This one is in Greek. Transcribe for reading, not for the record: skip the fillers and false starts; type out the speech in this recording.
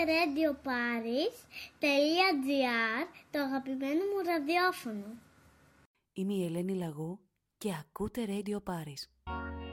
radioparis.gr, το αγαπημένο μου ραδιόφωνο. Είμαι η Ελένη Λαγού και ακούτε Radio Paris.